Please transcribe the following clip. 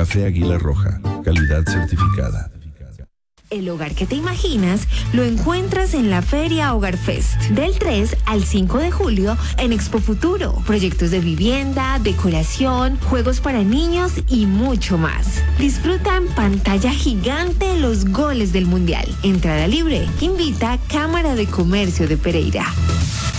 Café Águila Roja, calidad certificada. El hogar que te imaginas lo encuentras en la Feria Hogar Fest, del 3 al 5 de julio en Expo Futuro. Proyectos de vivienda, decoración, juegos para niños y mucho más. Disfruta en pantalla gigante los goles del Mundial. Entrada libre. Invita Cámara de Comercio de Pereira.